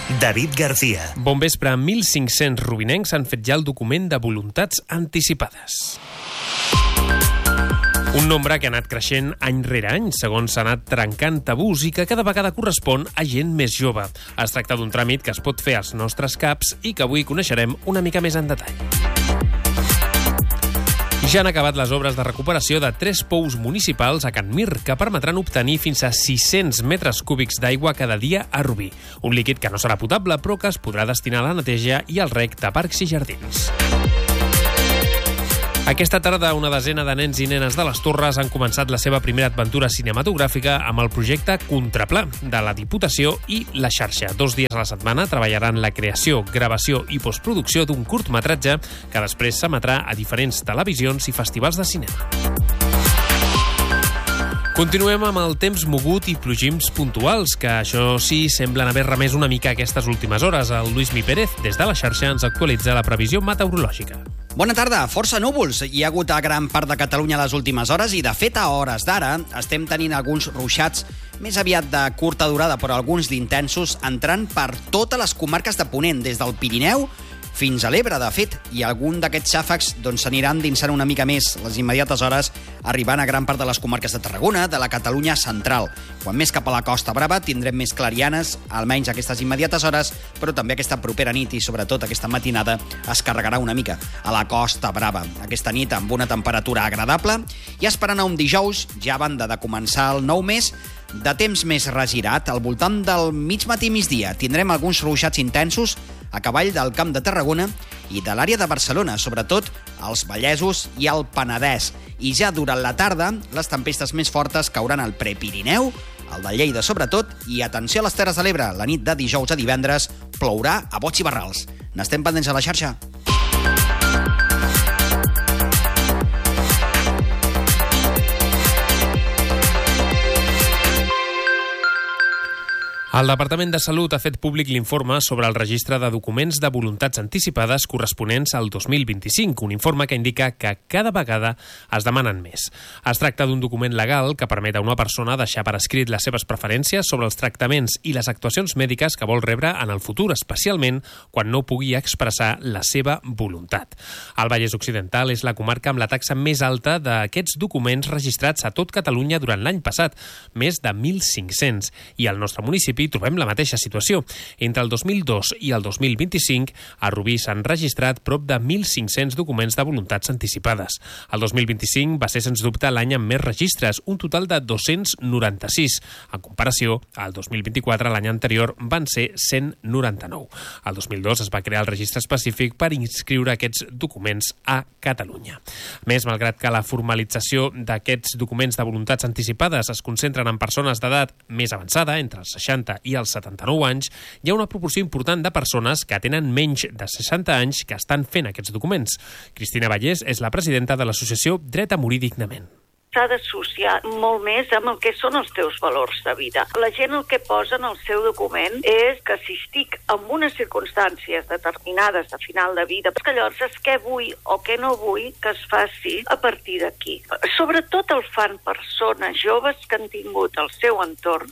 David García. Bon vespre. 1.500 rubinencs han fet ja el document de voluntats anticipades. Un nombre que ha anat creixent any rere any, segons s'ha anat trencant tabús i que cada vegada correspon a gent més jove. Es tracta d'un tràmit que es pot fer als nostres CAPs i que avui coneixerem una mica més en detall. Ja han acabat les obres de recuperació de 3 pous municipals a Can Mir, que permetran obtenir fins a 600 metres cúbics d'aigua cada dia a Rubí. Un líquid que no serà potable, però que es podrà destinar a la neteja i al reg de parcs i jardins. Aquesta tarda, una desena de nens i nenes de les Torres han començat la seva primera aventura cinematogràfica amb el projecte Contraplà de la Diputació i la xarxa. 2 dies a la setmana treballaran la creació, gravació i postproducció d'un curtmetratge que després s'emetrà a diferents televisions i festivals de cinema. Continuem amb el temps mogut i plogims puntuals, que això sí semblen haver remès una mica aquestes últimes hores. El Lluís Pérez, des de la xarxa, ens actualitza la previsió meteorològica. Bona tarda. Força núvols hi ha hagut a gran part de Catalunya les últimes hores i, de fet, a hores d'ara estem tenint alguns ruixats més aviat de curta durada, però alguns d'intensos, entrant per totes les comarques de Ponent, des del Pirineu fins a l'Ebre, de fet, i algun d'aquests xàfecs s'aniran dinsant una mica més les immediates hores, arribant a gran part de les comarques de Tarragona, de la Catalunya central. Quan més cap a la Costa Brava tindrem més clarianes, almenys aquestes immediates hores, però també aquesta propera nit i sobretot aquesta matinada es carregarà una mica a la Costa Brava. Aquesta nit amb una temperatura agradable i esperant a un dijous, ja a banda de començar el nou mes, de temps més regirat, al voltant del mig matí migdia. Tindrem alguns ruixats intensos a cavall del Camp de Tarragona i de l'àrea de Barcelona, sobretot als Vallesos i al Penedès. I ja durant la tarda, les tempestes més fortes cauran al Prepirineu, al de Lleida sobretot, i atenció a les Terres de l'Ebre, la nit de dijous a divendres plourà a bots i barrals. N'estem pendents a la xarxa. El Departament de Salut ha fet públic l'informe sobre el registre de documents de voluntats anticipades corresponents al 2025, un informe que indica que cada vegada es demanen més. Es tracta d'un document legal que permet a una persona deixar per escrit les seves preferències sobre els tractaments i les actuacions mèdiques que vol rebre en el futur, especialment quan no pugui expressar la seva voluntat. El Vallès Occidental és la comarca amb la taxa més alta d'aquests documents registrats a tot Catalunya durant l'any passat, més de 1.500, i al nostre municipi trobem la mateixa situació. Entre el 2002 i el 2025, a Rubí s'han registrat prop de 1.500 documents de voluntats anticipades. El 2025 va ser, sens dubte, l'any amb més registres, un total de 296. En comparació, al 2024, l'any anterior, van ser 199. El 2002 es va crear el registre específic per inscriure aquests documents a Catalunya. A més, malgrat que la formalització d'aquests documents de voluntats anticipades es concentren en persones d'edat més avançada, entre els 60 i als 79 anys, hi ha una proporció important de persones que tenen menys de 60 anys que estan fent aquests documents. Cristina Vallès és la presidenta de l'associació Dret a Morir Dignament. S'ha d'associar molt més amb el que són els teus valors de vida. La gent el que posa en el seu document és que si estic en unes circumstàncies determinades de final de vida, que llavors és què vull o què no vull que es faci a partir d'aquí. Sobretot el fan persones joves que han tingut al seu entorn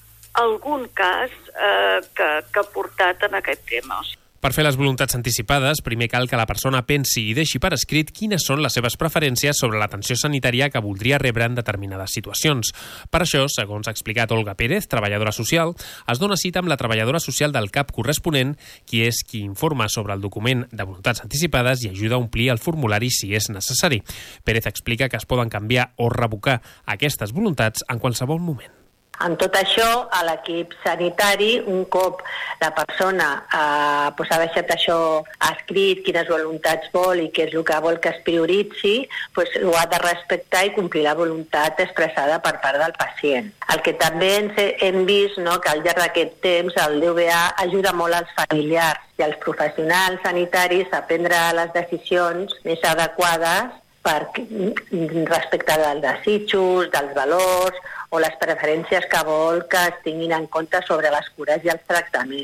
algun cas que ha portat en aquest tema. Per fer les voluntats anticipades, primer cal que la persona pensi i deixi per escrit quines són les seves preferències sobre l'atenció sanitària que voldria rebre en determinades situacions. Per això, segons ha explicat Olga Pérez, treballadora social, es dona cita amb la treballadora social del CAP corresponent, qui és qui informa sobre el document de voluntats anticipades i ajuda a omplir el formulari si és necessari. Pérez explica que es poden canviar o revocar aquestes voluntats en qualsevol moment. En tot això, a l'equip sanitari, un cop la persona ha deixat això escrit, quines voluntats vol i què és el que vol que es prioritzi, ho ha de respectar i complir la voluntat expressada per part del pacient. El que també hem vist, que al llarg d'aquest temps el DVA ajuda molt als familiars i als professionals sanitaris a prendre les decisions més adequades respecte dels desitjos, dels valors o les preferències que vol que es tinguin en compte sobre les cures i els tractaments.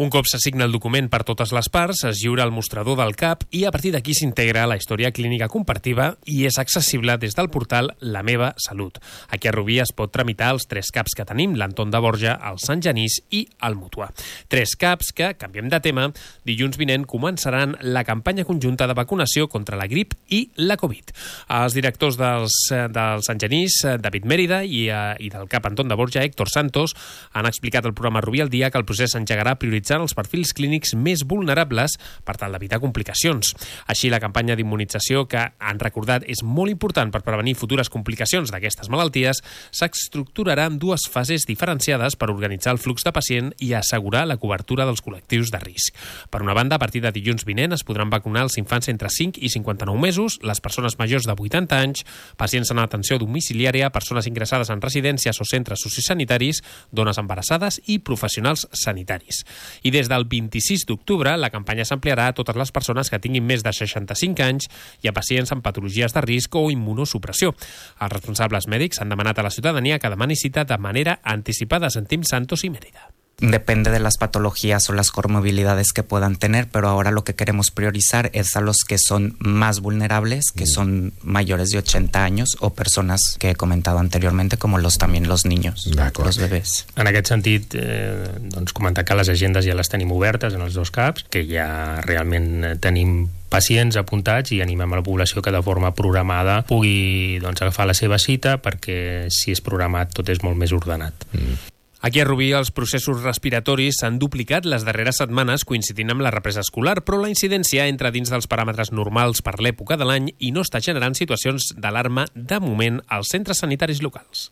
Un cop s'assigna el document per totes les parts, es lliura al mostrador del CAP i a partir d'aquí s'integra la història clínica compartida i és accessible des del portal La Meva Salut. Aquí a Rubí es pot tramitar els 3 CAPs que tenim, l'Anton de Borja, el Sant Genís i el Mútua. 3 CAPs que, canviem de tema, dilluns vinent començaran la campanya conjunta de vacunació contra la grip i la Covid. Els directors del Sant Genís, David Mèrida, i del CAP Anton de Borja, Héctor Santos, han explicat al programa Rubí al dia que el procés s'engegarà prioritzant els perfils clínics més vulnerables per tal d'evitar complicacions. Així, la campanya d'immunització, que han recordat és molt important per prevenir futures complicacions d'aquestes malalties, s'estructurarà en 2 fases diferenciades per organitzar el flux de pacient i assegurar la cobertura dels col·lectius de risc. Per una banda, a partir de dilluns vinent es podran vacunar els infants entre 5 i 59 mesos, les persones majors de 80 anys, pacients en atenció domiciliària, persones ingressades en residències o centres sociosanitaris, dones embarassades i professionals sanitaris. I des del 26 d'octubre la campanya s'ampliarà a totes les persones que tinguin més de 65 anys i a pacients amb patologies de risc o immunosupressió. Els responsables mèdics han demanat a la ciutadania que demani cita de manera anticipada. Sentim Santos y Mérida. Depende de las patologías o las comorbilidades que puedan tener, pero ahora lo que queremos priorizar es a los que son más vulnerables, que son mayores de 80 años o personas que he comentado anteriormente, como también los niños, los bebés. En aquest sentit, comentar que les agendes ja les tenim obertes en els 2 CAPs, que ja realment tenim pacients apuntats i animem a la població que de forma programada pugui agafar la seva cita, perquè si és programat tot és molt més ordenat. Aquí a Rubí els processos respiratoris s'han duplicat les darreres setmanes coincidint amb la represa escolar, però la incidència entra dins dels paràmetres normals per l'època de l'any i no està generant situacions d'alarma de moment als centres sanitaris locals.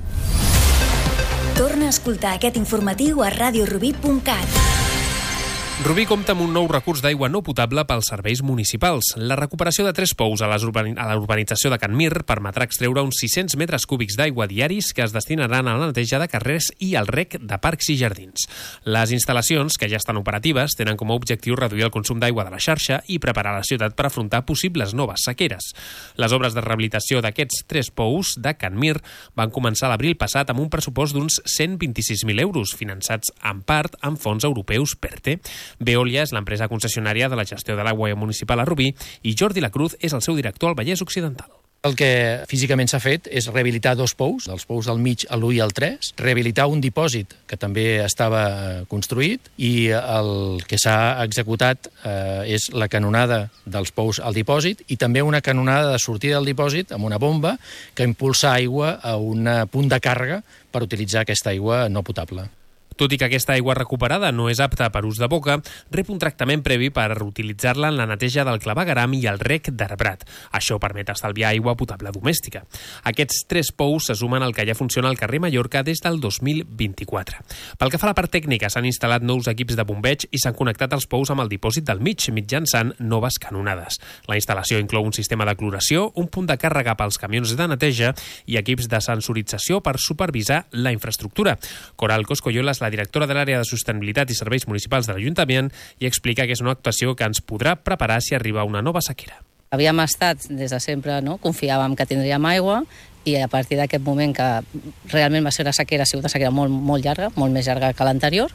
Torna a escoltar aquest informatiu a radiorubí.cat. Rubí compta amb un nou recurs d'aigua no potable pels serveis municipals. La recuperació de 3 pous a la urbanització de Can Mir permetrà extreure uns 600 metres cúbics d'aigua diaris que es destinaran a la neteja de carrers i al rec de parcs i jardins. Les instal·lacions, que ja estan operatives, tenen com a objectiu reduir el consum d'aigua de la xarxa i preparar la ciutat per afrontar possibles noves sequeres. Les obres de rehabilitació d'aquests 3 pous de Can Mir van començar l'abril passat amb un pressupost d'uns 126.000 euros, finançats en part amb fons europeus PERTE. Veolia és l'empresa concessionària de la gestió de l'aigua municipal a Rubí i Jordi Lacruz és el seu director al Vallès Occidental. El que físicament s'ha fet és rehabilitar 2 pous, els pous del mig, l'1 i el 3, rehabilitar un dipòsit que també estava construït i el que s'ha executat és la canonada dels pous al dipòsit i també una canonada de sortida del dipòsit amb una bomba que impulsa aigua a un punt de càrrega per utilitzar aquesta aigua no potable. Tot i que aquesta aigua recuperada no és apta per ús de boca, rep un tractament previ per utilitzar-la en la neteja del clavegueram i el rec d'arbrat. Això permet estalviar aigua potable domèstica. Aquests 3 pous se sumen al que ja funciona al carrer Mallorca des del 2024. Pel que fa a la part tècnica, s'han instal·lat nous equips de bombeig i s'han connectat els pous amb el dipòsit del mig, mitjançant noves canonades. La instal·lació inclou un sistema de cloració, un punt de càrrega pels camions de neteja i equips de sensorització per supervisar la infraestructura. Coral Coscollola és la directora de l'àrea de sostenibilitat i serveis municipals de l'Ajuntament i explica que és una actuació que ens podrà preparar si arriba una nova sequera. Havíem estat des de sempre, confiàvem que tindríem aigua i a partir d'aquest moment que realment va ser una sequera, ha sigut una sequera molt llarga, molt més llarga que l'anterior,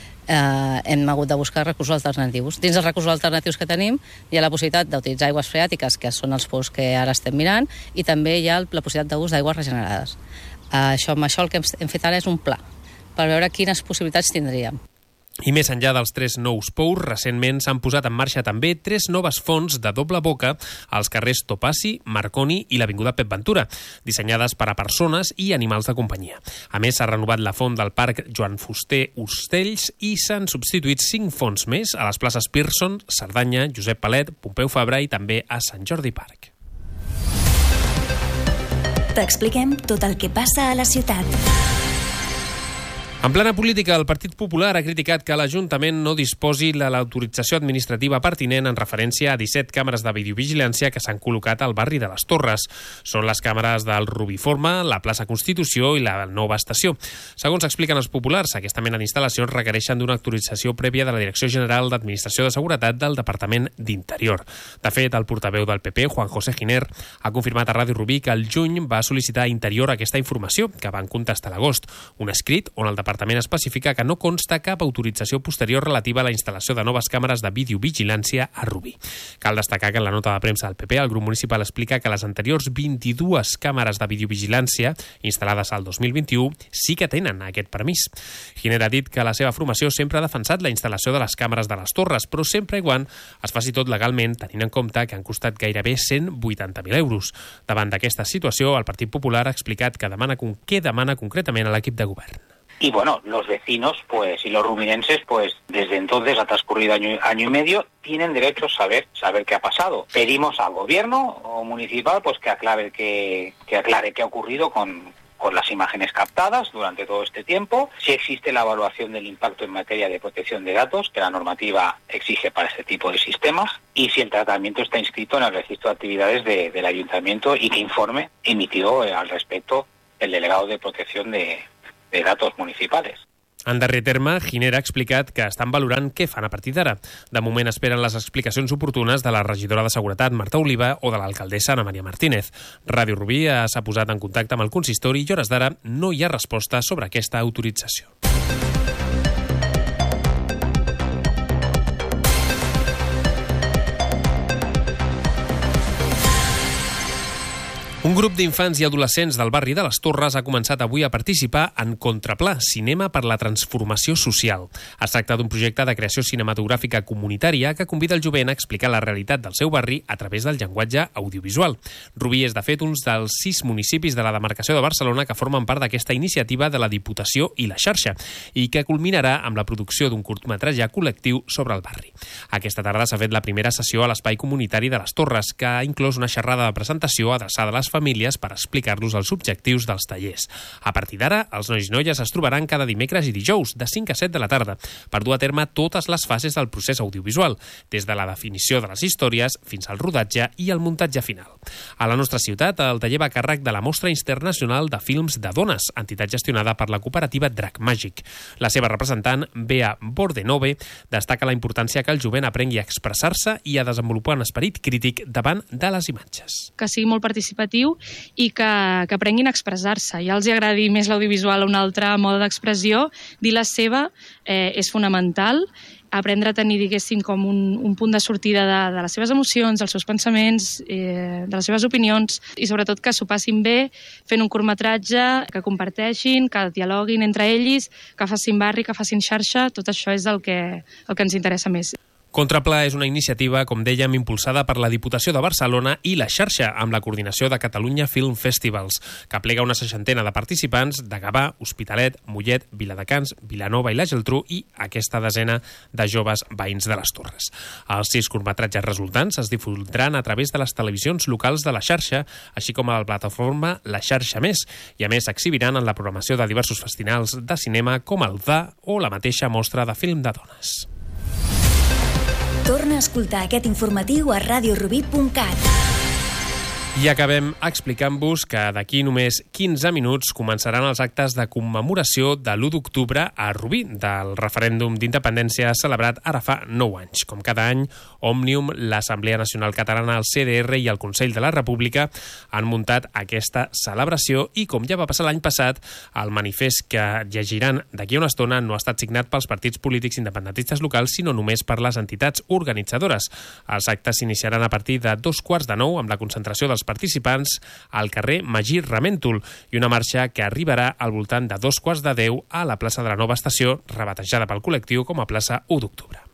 hem hagut de buscar recursos alternatius. Dins dels recursos alternatius que tenim hi ha la possibilitat d'utilitzar aigües freàtiques, que són els pous que ara estem mirant, i també hi ha la possibilitat d'ús d'aigües regenerades. Amb això el que hem fet ara és un pla per veure quines possibilitats tindríem. I més enllà dels 3 nous pous, recentment s'han posat en marxa també 3 noves fonts de doble boca als carrers Topazi, Marconi i l'avinguda Pep Ventura, dissenyades per a persones i animals de companyia. A més, s'ha renovat la font del parc Joan Fuster Ostells i s'han substituït 5 fonts més a les places Pearson, Cerdanya, Josep Palet, Pompeu Fabra i també a Sant Jordi Park. T'expliquem tot el que passa a la ciutat. En plana política, el Partit Popular ha criticat que l'Ajuntament no disposi de l'autorització administrativa pertinent en referència a 17 càmeres de videovigilància que s'han col·locat al barri de les Torres. Són les càmeres del Rubiforme, la plaça Constitució i la nova estació. Segons expliquen els populars, aquesta mena d'instal·lacions requereixen d'una autorització prèvia de la Direcció General d'Administració de Seguretat del Departament d'Interior. De fet, el portaveu del PP, Juan José Giner, ha confirmat a Ràdio Rubí que el juny va sol·licitar a Interior aquesta informació, que van contestar a l'agost. Un escrit on el Departament departament especifica que no consta cap autorització posterior relativa a la instal·lació de noves càmeres de videovigilància a Rubí. Cal destacar que en la nota de premsa del PP el grup municipal explica que les anteriors 22 càmeres de videovigilància instal·lades al 2021 sí que tenen aquest permís. Giner ha dit que la seva formació sempre ha defensat la instal·lació de les càmeres de les torres, però sempre i quan es faci tot legalment, tenint en compte que han costat gairebé 180.000 euros. Davant d'aquesta situació, el Partit Popular ha explicat que què demana concretament a l'equip de govern. Y bueno, los vecinos y los ruminenses, desde entonces, ha transcurrido año y medio, tienen derecho a saber qué ha pasado. Pedimos al gobierno municipal que aclare qué ha ocurrido con las imágenes captadas durante todo este tiempo, si existe la evaluación del impacto en materia de protección de datos que la normativa exige para este tipo de sistemas, y si el tratamiento está inscrito en el registro de actividades del ayuntamiento y qué informe emitió al respecto el delegado de protección de datos municipales. En darrer terme, Giner ha explicat que estan valorant què fan a partir d'ara. De moment esperen les explicacions oportunes de la regidora de Seguretat, Marta Oliva, o de l'alcaldessa, Ana Maria Martínez. Ràdio Rubí s'ha posat en contacte amb el consistori i, a hores d'ara, no hi ha resposta sobre aquesta autorització. Un grup d'infants i adolescents del barri de les Torres ha començat avui a participar en Contraplà, Cinema per la Transformació Social. Es tracta d'un projecte de creació cinematogràfica comunitària que convida el jovent a explicar la realitat del seu barri a través del llenguatge audiovisual. Rubí és, de fet, un dels 6 municipis de la demarcació de Barcelona que formen part d'aquesta iniciativa de la Diputació i la xarxa i que culminarà amb la producció d'un curtmetratge col·lectiu sobre el barri. Aquesta tarda s'ha fet la primera sessió a l'espai comunitari de les Torres, que ha inclòs una xerrada de presentació adreçada a les famílies per explicar-los els objectius dels tallers. A partir d'ara, els nois i noies es trobaran cada dimecres i dijous, de 5 a 7 de la tarda, per dur a terme totes les fases del procés audiovisual, des de la definició de les històries fins al rodatge i el muntatge final. A la nostra ciutat, el taller va a càrrec de la Mostra Internacional de Films de Dones, entitat gestionada per la cooperativa Drac Màgic. La seva representant, Bea Bordenove, destaca la importància que el jovent aprengui a expressar-se i a desenvolupar un esperit crític davant de les imatges. Que sigui molt participatiu i que aprenguin a expressar-se. Ja els agradi més l'audiovisual o un altre mode d'expressió, dir la seva és fonamental. Aprendre a tenir, diguéssim, com un punt de sortida de les seves emocions, dels seus pensaments, de les seves opinions, i sobretot que s'ho passin bé fent un curtmetratge, que comparteixin, que dialoguin entre ells, que facin barri, que facin xarxa. Tot això és el que ens interessa més. Contraplà és una iniciativa, com dèiem, impulsada per la Diputació de Barcelona i la xarxa, amb la coordinació de Catalunya Film Festivals, que aplega una 60 de participants de Gavà, Hospitalet, Mollet, Viladecans, Vilanova i la Geltrú i aquesta desena de joves veïns de les Torres. Els 6 curtmetratges resultants es difondran a través de les televisions locals de la xarxa, així com a la plataforma La Xarxa Més, i a més s'exhibiran en la programació de diversos festivals de cinema com el DA o la mateixa mostra de film de dones. Torna a escoltar aquest informatiu a radiorubí.cat. I acabem explicant-vos que d'aquí només 15 minuts començaran els actes de commemoració de l'1 d'octubre a Rubí, del referèndum d'independència celebrat ara fa 9 anys. Com cada any, Òmnium, l'Assemblea Nacional Catalana, el CDR i el Consell de la República han muntat aquesta celebració i, com ja va passar l'any passat, el manifest que llegiran d'aquí a una estona no ha estat signat pels partits polítics independentistes locals, sinó només per les entitats organitzadores. Els actes s'iniciaran a partir de 8:45 amb la concentració dels participants al carrer Magí Ramèntol i una marxa que arribarà al voltant de 9:15 a la plaça de la Nova Estació, rebatejada pel col·lectiu com a plaça 1 d'octubre.